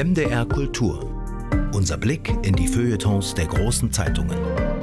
MDR Kultur. Unser Blick in die Feuilletons der großen Zeitungen.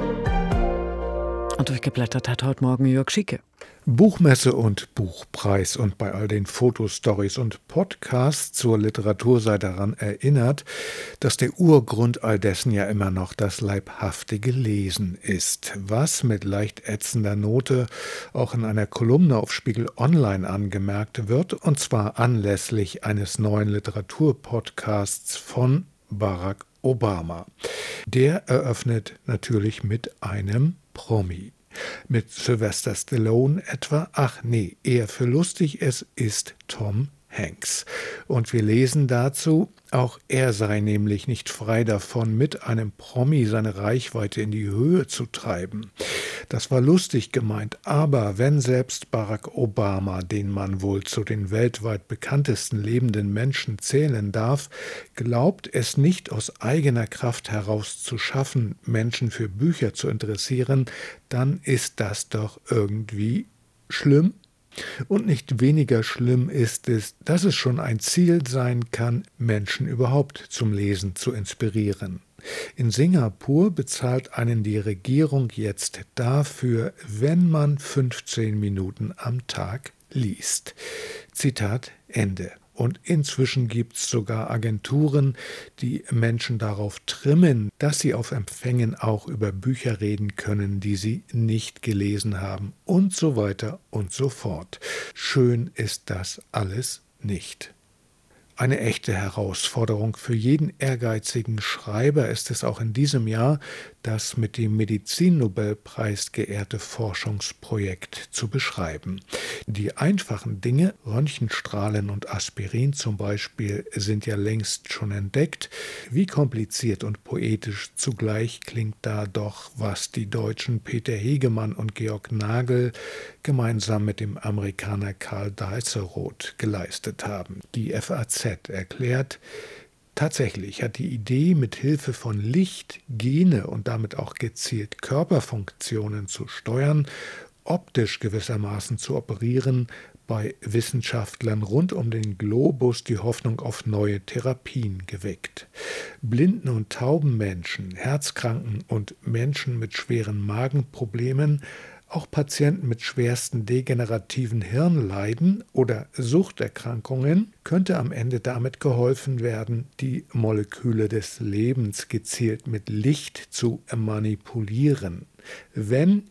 Und durchgeblättert hat heute Morgen Jörg Schieke. Buchmesse und Buchpreis, und bei all den Fotostories und Podcasts zur Literatur sei daran erinnert, dass der Urgrund all dessen ja immer noch das leibhaftige Lesen ist, was mit leicht ätzender Note auch in einer Kolumne auf Spiegel Online angemerkt wird, und zwar anlässlich eines neuen Literaturpodcasts von Barack Obama. Der eröffnet natürlich mit einem Promi. Mit Sylvester Stallone etwa? Ach nee, eher für lustig, es ist Tom Hanks. Und wir lesen dazu, auch er sei nämlich nicht frei davon, mit einem Promi seine Reichweite in die Höhe zu treiben. Das war lustig gemeint, aber wenn selbst Barack Obama, den man wohl zu den weltweit bekanntesten lebenden Menschen zählen darf, glaubt, es nicht aus eigener Kraft heraus zu schaffen, Menschen für Bücher zu interessieren, dann ist das doch irgendwie schlimm. Und nicht weniger schlimm ist es, dass es schon ein Ziel sein kann, Menschen überhaupt zum Lesen zu inspirieren. In Singapur bezahlt einen die Regierung jetzt dafür, wenn man 15 Minuten am Tag liest. Zitat Ende. Und inzwischen gibt es sogar Agenturen, die Menschen darauf trimmen, dass sie auf Empfängen auch über Bücher reden können, die sie nicht gelesen haben, und so weiter und so fort. Schön ist das alles nicht. Eine echte Herausforderung für jeden ehrgeizigen Schreiber ist es auch in diesem Jahr, das mit dem Medizinnobelpreis geehrte Forschungsprojekt zu beschreiben. Die einfachen Dinge, Röntgenstrahlen und Aspirin zum Beispiel, sind ja längst schon entdeckt. Wie kompliziert und poetisch zugleich klingt da doch, was die Deutschen Peter Hegemann und Georg Nagel gemeinsam mit dem Amerikaner Karl Deiseroth geleistet haben. Die FAZ erklärt, tatsächlich hat die Idee, mit Hilfe von Licht Gene und damit auch gezielt Körperfunktionen zu steuern, optisch gewissermaßen zu operieren, bei Wissenschaftlern rund um den Globus die Hoffnung auf neue Therapien geweckt. Blinden und tauben Menschen, Herzkranken und Menschen mit schweren Magenproblemen, auch Patienten mit schwersten degenerativen Hirnleiden oder Suchterkrankungen könnte am Ende damit geholfen werden, die Moleküle des Lebens gezielt mit Licht zu manipulieren. Wenn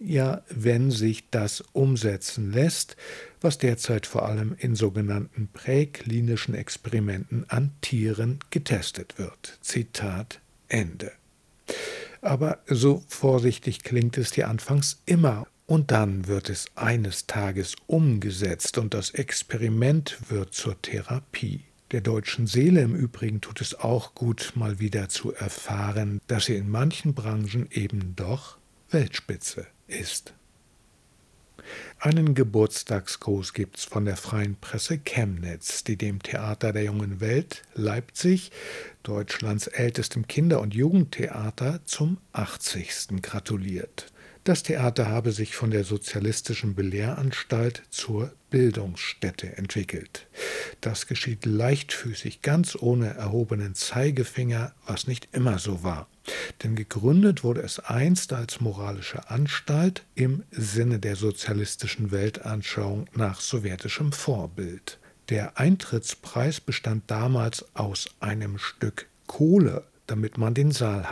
sich das umsetzen lässt, was derzeit vor allem in sogenannten präklinischen Experimenten an Tieren getestet wird. Zitat Ende. Aber so vorsichtig klingt es dir anfangs immer. Und dann wird es eines Tages umgesetzt und das Experiment wird zur Therapie. Der deutschen Seele im Übrigen tut es auch gut, mal wieder zu erfahren, dass sie in manchen Branchen eben doch Weltspitze ist. Einen Geburtstagsgruß gibt's von der Freien Presse Chemnitz, die dem Theater der Jungen Welt Leipzig, Deutschlands ältestem Kinder- und Jugendtheater, zum 80. gratuliert. Das Theater habe sich von der sozialistischen Belehranstalt zur Bildungsstätte entwickelt. Das geschieht leichtfüßig, ganz ohne erhobenen Zeigefinger, was nicht immer so war. Denn gegründet wurde es einst als moralische Anstalt im Sinne der sozialistischen Weltanschauung nach sowjetischem Vorbild. Der Eintrittspreis bestand damals aus einem Stück Kohle, damit man den Saal